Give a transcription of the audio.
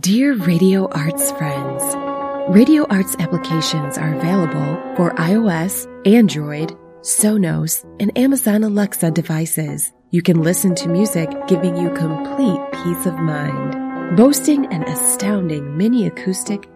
Dear Radio Arts friends, Radio Arts applications are available for iOS, Android, Sonos, and Amazon Alexa devices. You can listen to music giving you complete peace of mind. Boasting an astounding mini acoustic